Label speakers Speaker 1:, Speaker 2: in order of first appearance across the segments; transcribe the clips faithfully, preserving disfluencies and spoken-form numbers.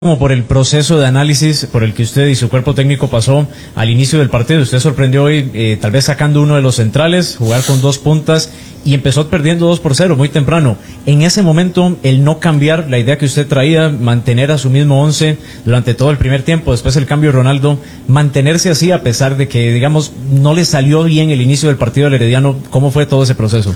Speaker 1: Como por el proceso de análisis por el que usted y su cuerpo técnico pasó al inicio del partido. Usted sorprendió hoy eh, tal vez sacando uno de los centrales, jugar con dos puntas y empezó perdiendo dos por cero muy temprano. En ese momento, el no cambiar la idea que usted traía, mantener a su mismo once durante todo el primer tiempo, después el cambio de Ronaldo, mantenerse así a pesar de que, digamos, no le salió bien el inicio del partido al Herediano. ¿Cómo fue todo ese proceso?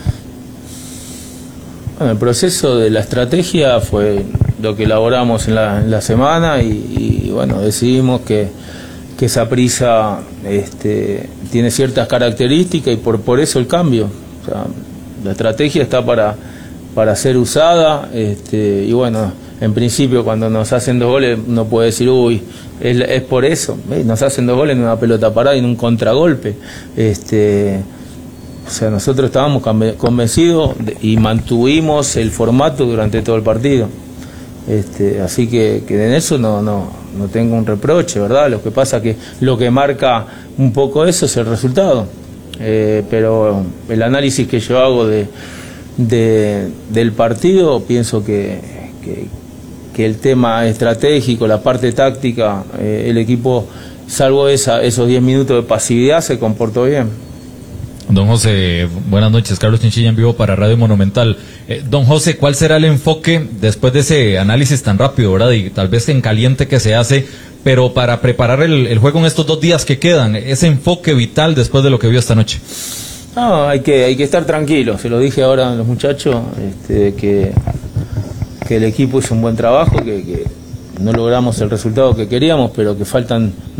Speaker 2: Bueno, el proceso de la estrategia fue lo que elaboramos en la, en la semana y, y bueno, decidimos que, que Saprissa este, tiene ciertas características y por, por eso el cambio. O sea, la estrategia está para, para ser usada este, y bueno, en principio cuando nos hacen dos goles no puede decir, uy, es, es por eso. ¿Ves? Nos hacen dos goles en una pelota parada y en un contragolpe. Este, O sea, nosotros estábamos convencidos y mantuvimos el formato durante todo el partido. Este, así que, que en eso no, no, no tengo un reproche, ¿verdad? Lo que pasa que lo que marca un poco eso es el resultado. Eh, pero el análisis que yo hago de, de, del partido, pienso que, que, que el tema estratégico, la parte táctica, eh, el equipo, salvo esa, esos diez minutos de pasividad, se comportó bien.
Speaker 3: Don José, buenas noches. Carlos Chinchilla en vivo para Radio Monumental. Eh, don José, ¿cuál será el enfoque después de ese análisis tan rápido, verdad? Y tal vez en caliente que se hace, pero para preparar el, el juego en estos dos días que quedan, ese enfoque vital después de lo que vio esta noche.
Speaker 2: No, hay que, hay que estar tranquilo. Se lo dije ahora a los muchachos, este, que, que el equipo hizo un buen trabajo, que, que no logramos el resultado que queríamos, pero que faltan